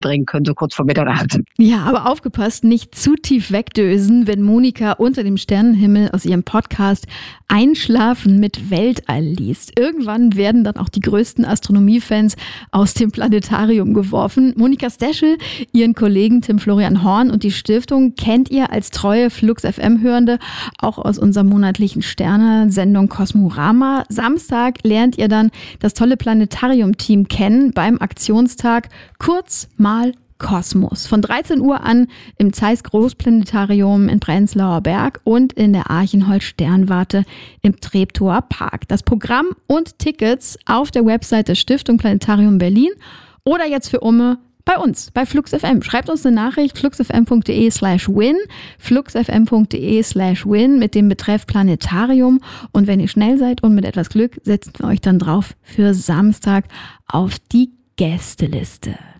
bringen können, so kurz vor Mitternacht. Ja, aber aufgepasst, nicht zu tief wegdösen, wenn Monika unter dem Sternenhimmel aus ihrem Podcast Einschlafen mit Weltall liest. Irgendwann werden dann auch die größten Astronomiefans aus dem Planetarium geworfen. Monika Steschel, ihren Kollegen Tim Florian Horn und die Stiftung kennt ihr als treue Flux FM-Hörende auch aus unserer monatlichen Sterne-Sendung Kosmorama. Samstag lernt ihr dann das tolle Planetarium-Team kennen beim Aktionstag Kurz mal Kosmos. Von 13 Uhr an im Zeiss Großplanetarium in Prenzlauer Berg und in der Archenholz Sternwarte im Treptower Park. Das Programm und Tickets auf der Website der Stiftung Planetarium Berlin oder jetzt für Umme bei uns, bei Flux FM. Schreibt uns eine Nachricht, fluxfm.de/win, fluxfm.de/win mit dem Betreff Planetarium. Und wenn ihr schnell seid und mit etwas Glück, setzen wir euch dann drauf für Samstag auf die Gästeliste.